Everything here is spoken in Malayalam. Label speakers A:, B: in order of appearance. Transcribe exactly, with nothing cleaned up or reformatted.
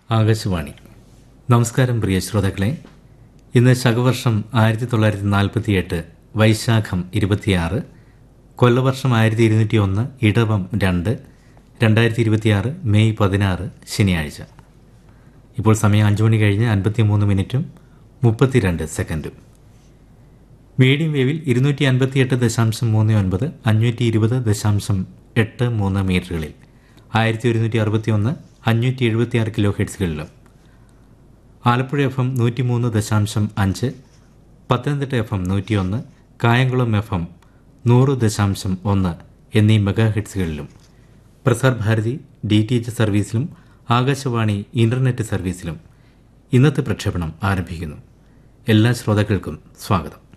A: ആകാശവാണി. നമസ്കാരം പ്രിയ ശ്രോതാക്കളെ. ഇന്ന് ശകവർഷം ആയിരത്തി തൊള്ളായിരത്തി നാൽപ്പത്തി എട്ട് വൈശാഖം ഇരുപത്തിയാറ്, കൊല്ലവർഷം ആയിരത്തി ഇരുന്നൂറ്റി ഒന്ന് ഇടവം രണ്ട്, രണ്ടായിരത്തി ഇരുപത്തിയാറ് മെയ് പതിനാറ് ശനിയാഴ്ച. ഇപ്പോൾ സമയം അഞ്ചു മണി കഴിഞ്ഞ് അൻപത്തിമൂന്ന് മിനിറ്റും മുപ്പത്തിരണ്ട് സെക്കൻഡും. മീഡിയം വേവിൽ ഇരുന്നൂറ്റി അൻപത്തിയെട്ട് ദശാംശം മൂന്ന് ഒൻപത് അഞ്ഞൂറ്റി ഇരുപത് ദശാംശം എട്ട് മൂന്ന് മീറ്ററുകളിൽ ആയിരത്തി ഒരുന്നൂറ്റി അറുപത്തി ഒന്ന് അഞ്ഞൂറ്റി എഴുപത്തിയാറ് കിലോ ഹെഡ്സുകളിലും, ആലപ്പുഴ എഫ് എം നൂറ്റി മൂന്ന് ദശാംശം അഞ്ച്, പത്തനംതിട്ട എഫ് എം നൂറ്റിയൊന്ന്, കായംകുളം എഫ് എം നൂറ് ദശാംശം ഒന്ന് എന്നീ mega ഹെഡ്സുകളിലും Prasar Bharati D T H സർവീസിലും Akashvani internet സർവീസിലും ഇന്നത്തെ പ്രക്ഷേപണം ആരംഭിക്കുന്നു. എല്ലാ ശ്രോതാക്കൾക്കും സ്വാഗതം.